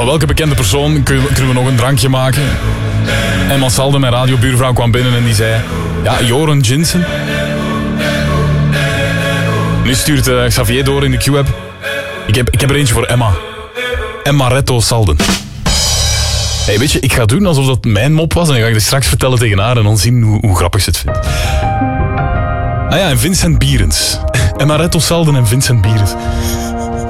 van welke bekende persoon kunnen we nog een drankje maken? Emma Salden, mijn radiobuurvrouw, kwam binnen en die zei... Ja, Joren Jinsen. Nu stuurt Xavier door in de Q-app. Ik heb er eentje voor Emma. Emmaretto Salden. Hey, weet je, ik ga doen alsof dat mijn mop was en dan ga ik het straks vertellen tegen haar en dan zien hoe grappig ze het vindt. Ah ja, en Vincent Bierens. Emmaretto Salden en Vincent Bierens.